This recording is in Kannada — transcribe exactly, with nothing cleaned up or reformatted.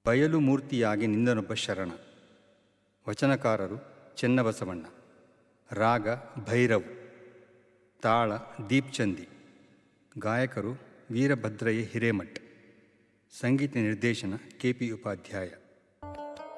ಬಯಲು ಮೂರ್ತಿಯಾಗಿ ನಿಂದನೊಬ್ಬ ಶರಣ. ವಚನಕಾರರು ಚೆನ್ನಬಸವಣ್ಣ. ರಾಗ ಭೈರವ್. ತಾಳ ದೀಪ್ಚಂದಿ. ಗಾಯಕರು ವೀರಭದ್ರಯ್ಯ ಹಿರೇಮಠ್. ಸಂಗೀತ ನಿರ್ದೇಶನ ಕೆ ಪಿ ಉಪಾಧ್ಯಾಯ.